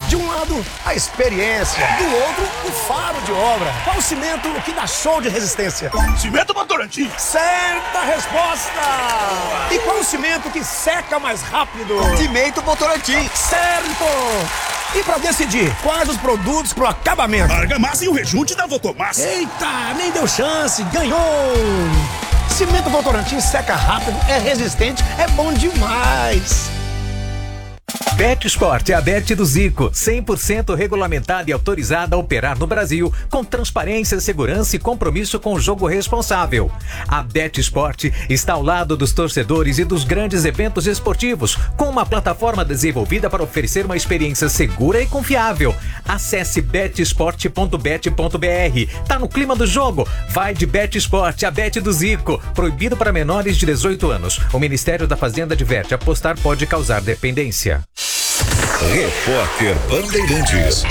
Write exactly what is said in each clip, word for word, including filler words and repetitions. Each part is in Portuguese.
De um lado, a experiência. Do outro, o faro de obra. Qual o cimento que dá show de resistência? Cimento Votorantim. Certa resposta! E qual o cimento que seca mais rápido? Cimento Votorantim. Certo! E pra decidir quais os produtos pro acabamento? Argamassa e o rejunte da Votomassa. Eita, nem deu chance, ganhou! Cimento Votorantim seca rápido, é resistente, é bom demais! BetSport é a Bet do Zico, cem por cento regulamentada e autorizada a operar no Brasil, com transparência, segurança e compromisso com o jogo responsável. A BetSport está ao lado dos torcedores e dos grandes eventos esportivos, com uma plataforma desenvolvida para oferecer uma experiência segura e confiável. Acesse bet sport ponto bet ponto br. Tá no clima do jogo? Vai de BetSport, a Bet do Zico. Proibido para menores de dezoito anos. O Ministério da Fazenda adverte: apostar pode causar dependência. Repórter Bandeirantes.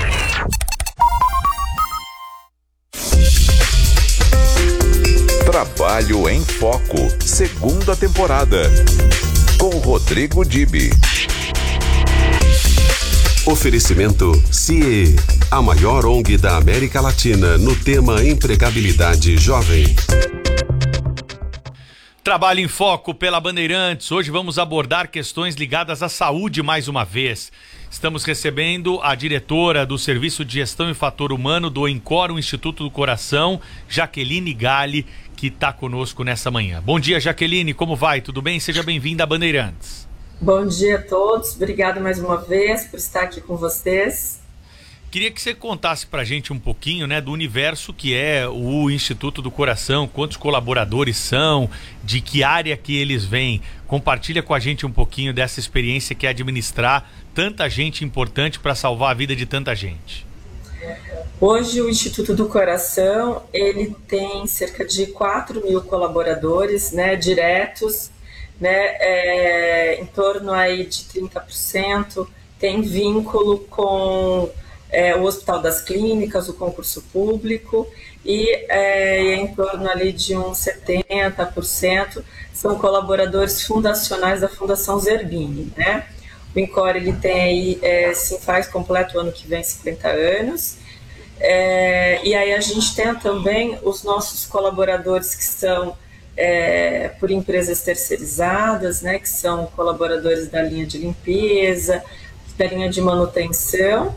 Trabalho em Foco, segunda temporada, com Rodrigo Dibi. Oferecimento C I E, a maior O N G da América Latina no tema empregabilidade jovem. Trabalho em Foco pela Bandeirantes. Hoje vamos abordar questões ligadas à saúde mais uma vez. Estamos recebendo a diretora do Serviço de Gestão e Fator Humano do INCOR, o Instituto do Coração, Jaqueline Galli, que está conosco nessa manhã. Bom dia, Jaqueline, como vai? Tudo bem? Seja bem-vinda a Bandeirantes. Bom dia a todos, obrigado mais uma vez por estar aqui com vocês. Queria que você contasse pra gente um pouquinho, né, do universo que é o Instituto do Coração, quantos colaboradores são, de que área que eles vêm. Compartilha com a gente um pouquinho dessa experiência que é administrar tanta gente importante para salvar a vida de tanta gente. Hoje o Instituto do Coração, ele tem cerca de quatro mil colaboradores, né, diretos, né, é, em torno aí de trinta por cento tem vínculo com É, o Hospital das Clínicas, o concurso público, e é, em torno ali de uns setenta por cento são colaboradores fundacionais da Fundação Zerbini, né? O INCOR, ele tem aí, é, sim, faz completo o ano que vem cinquenta anos, é, e aí a gente tem também os nossos colaboradores que são é, por empresas terceirizadas, né? Que são colaboradores da linha de limpeza, da linha de manutenção.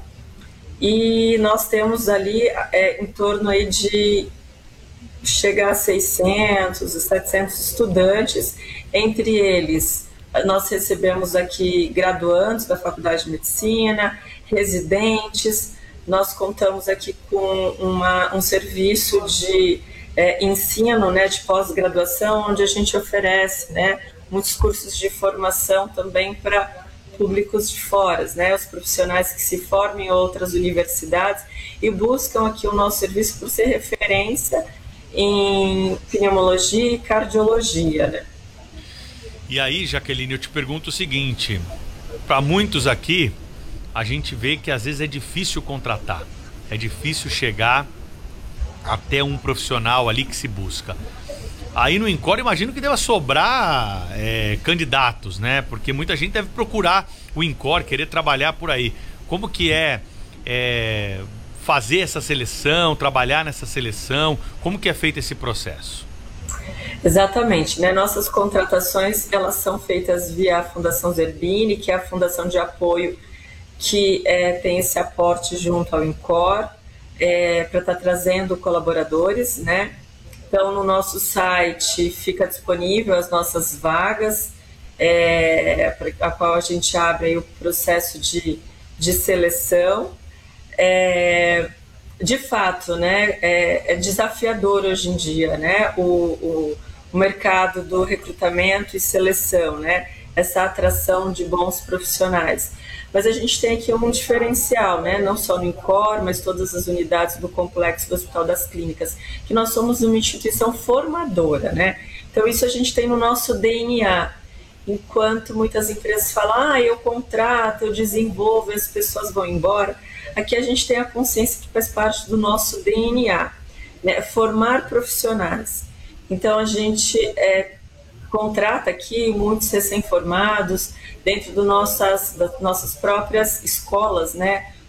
E nós temos ali é, em torno aí de chegar a seiscentos, setecentos estudantes. Entre eles, nós recebemos aqui graduandos da Faculdade de Medicina, residentes. Nós contamos aqui com uma, um serviço de é, ensino, né, de pós-graduação, onde a gente oferece, né, muitos cursos de formação também para públicos de fora, né, os profissionais que se formam em outras universidades e buscam aqui o nosso serviço por ser referência em pneumologia e cardiologia, né? E aí, Jaqueline, eu te pergunto o seguinte, para muitos aqui, a gente vê que às vezes é difícil contratar, é difícil chegar até um profissional ali que se busca. Aí no INCOR, imagino que deva sobrar é, candidatos, né? Porque muita gente deve procurar o INCOR, querer trabalhar por aí. Como que é, é fazer essa seleção, trabalhar nessa seleção? Como que é feito esse processo? Exatamente, né? Nossas contratações, elas são feitas via a Fundação Zerbini, que é a fundação de apoio que é, tem esse aporte junto ao INCOR, é, para estar tá trazendo colaboradores, né? Então, no nosso site fica disponível as nossas vagas, é, a qual a gente abre aí o processo de, de seleção. É, de fato, né, é, é desafiador hoje em dia, né, o, o, o mercado do recrutamento e seleção, né, essa atração de bons profissionais. Mas a gente tem aqui um diferencial, né? Não só no INCOR, mas todas as unidades do complexo do Hospital das Clínicas, que nós somos uma instituição formadora, né? Então isso a gente tem no nosso D N A. Enquanto muitas empresas falam, ah, eu contrato, eu desenvolvo e as pessoas vão embora, aqui a gente tem a consciência que faz parte do nosso D N A, né? Formar profissionais. Então a gente é, contrata aqui muitos recém-formados dentro do nossas, das nossas próprias escolas, né?